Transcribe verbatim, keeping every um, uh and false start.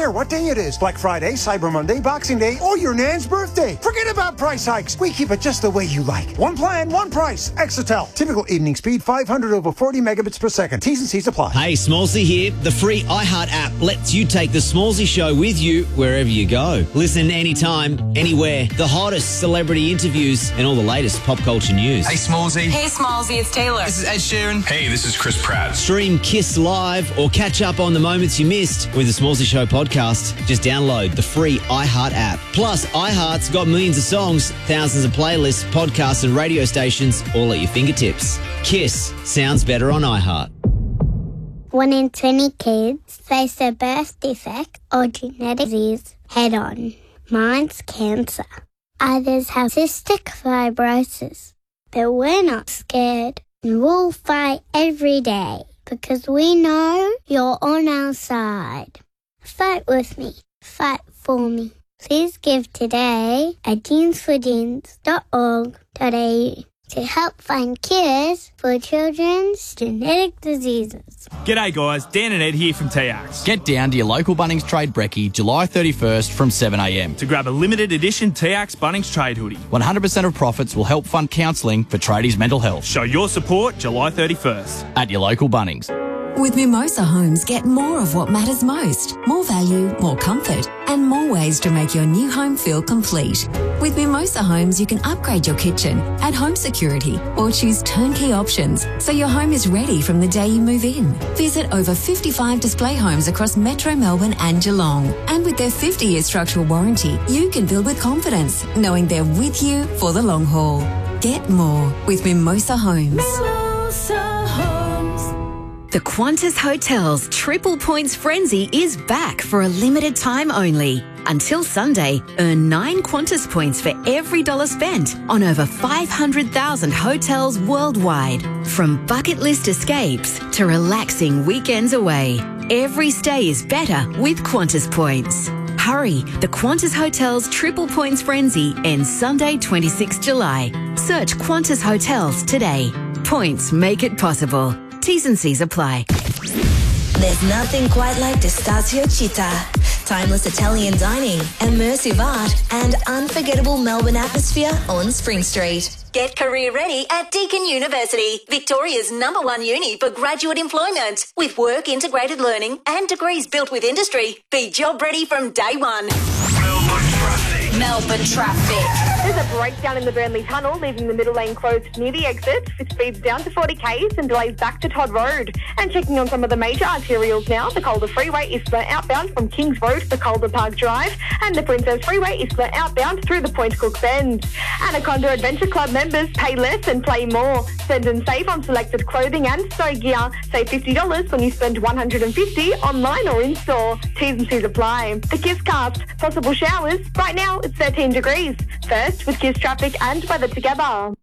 care what day it is. Black Friday, Cyber Monday, Boxing Day, or your nan's birthday. Forget about price hikes. We keep it just the way you like. One plan, one price. Exetel. Typical evening speed, five hundred over forty megabits per second. T's and C's apply. Hey, Smallsy here. The free iHeart app lets you take the Smallsy Show with you wherever you go. Listen anytime, anywhere. The hottest celebrity interviews and all the latest pop culture news. Hey, Smallsy. Hey, Smallsy, it's Taylor. This is Ed Sheeran. Hey, this is Chris Pratt. Stream Kiss Live or catch up on the moments you missed with the Smallsy Show podcast. Just download the free iHeart app. Plus, iHeart's got millions of songs, thousands of playlists, podcasts and radio stations all at your fingertips. Kiss sounds better on iHeart. One in twenty kids face a birth defect or genetic disease head-on. Mine's cancer. Others have cystic fibrosis. But we're not scared. And we'll fight every day because we know you're on our side. Fight with me. Fight for me. Please give today at genes for genes dot org dot a u to help find cures for children's genetic diseases. G'day guys, Dan and Ed here from T Axe. Get down to your local Bunnings Trade Brekkie July thirty-first from seven a m to grab a limited edition T Axe Bunnings Trade hoodie. one hundred percent of profits will help fund counselling for tradies' mental health. Show your support July thirty-first. At your local Bunnings. With Mimosa Homes, get more of what matters most. More value, more comfort, and more ways to make your new home feel complete. With Mimosa Homes, you can upgrade your kitchen, add home security, or choose turnkey options so your home is ready from the day you move in. Visit over fifty-five display homes across Metro Melbourne and Geelong. And with their fifty-year structural warranty, you can build with confidence, knowing they're with you for the long haul. Get more with Mimosa Homes. Mimosa Homes. The Qantas Hotels Triple Points Frenzy is back for a limited time only. Until Sunday, earn nine Qantas points for every dollar spent on over five hundred thousand hotels worldwide. From bucket list escapes to relaxing weekends away, every stay is better with Qantas points. Hurry, the Qantas Hotels Triple Points Frenzy ends Sunday, twenty-sixth of July. Search Qantas Hotels today. Points make it possible. T's and C's apply. There's nothing quite like D'Estasio Città. Timeless Italian dining, immersive art, and unforgettable Melbourne atmosphere on Spring Street. Get career ready at Deakin University, Victoria's number one uni for graduate employment. With work integrated learning and degrees built with industry. Be job ready from day one. Melbourne traffic. Melbourne traffic. There's a breakdown in the Burnley Tunnel, leaving the middle lane closed near the exit, with speeds down to forty k's and delays back to Todd Road. And checking on some of the major arterials now, the Calder Freeway is split outbound from Kings Road to Calder Park Drive, and the Princess Freeway is split outbound through the Point Cook Bend. Anaconda Adventure Club members pay less and play more. Spend and save on selected clothing and snow gear. Save fifty dollars when you spend one hundred fifty dollars online or in store. T's and C's apply. The Kiss Cast. Possible showers. Right now it's thirteen degrees. First with Kiss traffic and weather together.